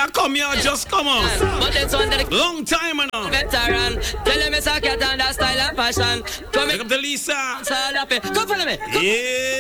I come here, just come on. But this one that Long time now. veteran. Tell them it's a cat and that style and fashion. Come Pick up the Lisa. Come follow me. Yeah.